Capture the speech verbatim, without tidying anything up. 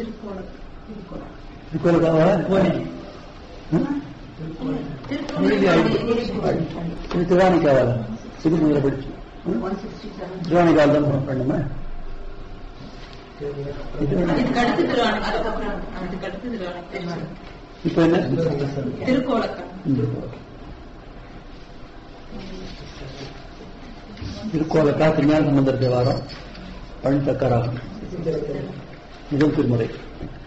திருக்கோலக்காவா போனே திருவாணிக்காவால சிறுமுறை படிச்சு திருவாணிக்காவல் தான் பண்ணுமா? இப்ப என்ன திருக்கோலக்கா திருஞான சம்பந்தர் தேவாரம் பழனித்தக்கராகும் முதல் திருமுறை.